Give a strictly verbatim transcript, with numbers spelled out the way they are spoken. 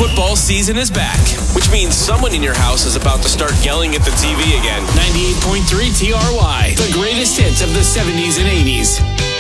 Football season is back, which means someone in your house is about to start yelling at the T V again. ninety-eight point three T R Y, the greatest hits of the seventies and eighties.